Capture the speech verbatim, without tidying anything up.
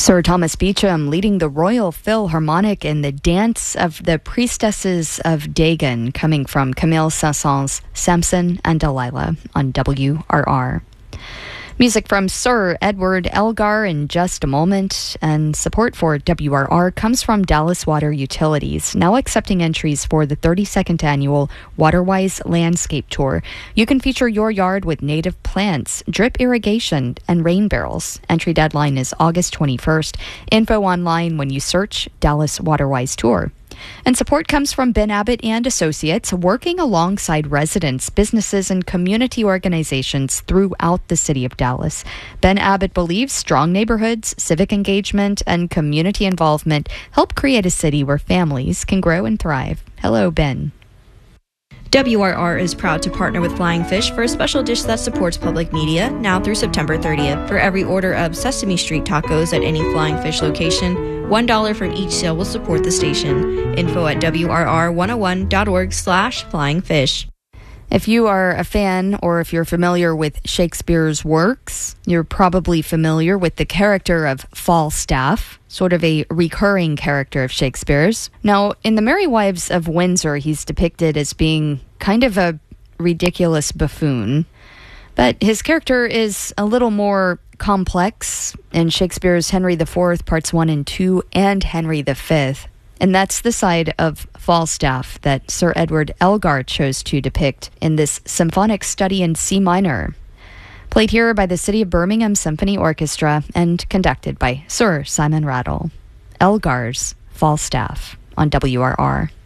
Sir Thomas Beecham leading the Royal Philharmonic in the Dance of the Priestesses of Dagon, coming from Camille Saint-Saëns' Samson and Delilah on W R R. Music from Sir Edward Elgar in just a moment, and support for W R R comes from Dallas Water Utilities, now accepting entries for the thirty-second annual Waterwise Landscape Tour. You can feature your yard with native plants, drip irrigation, and rain barrels. Entry deadline is August twenty-first. Info online when you search Dallas Waterwise Tour. And support comes from Ben Abbott and Associates, working alongside residents, businesses, and community organizations throughout the city of Dallas. Ben Abbott believes strong neighborhoods, civic engagement, and community involvement help create a city where families can grow and thrive. Hello, Ben. W R R is proud to partner with Flying Fish for a special dish that supports public media now through September thirtieth. For every order of Sesame Street tacos at any Flying Fish location, one dollar from each sale will support the station. Info at W R R one oh one dot org slash flying fish. If you are a fan or if you're familiar with Shakespeare's works, you're probably familiar with the character of Falstaff, sort of a recurring character of Shakespeare's. Now, in The Merry Wives of Windsor, he's depicted as being kind of a ridiculous buffoon, but his character is a little more complex in Shakespeare's Henry the Fourth, Parts one and two, and Henry the Fifth. And that's the side of Falstaff that Sir Edward Elgar chose to depict in this symphonic study in C minor, played here by the City of Birmingham Symphony Orchestra and conducted by Sir Simon Rattle. Elgar's Falstaff on W R R.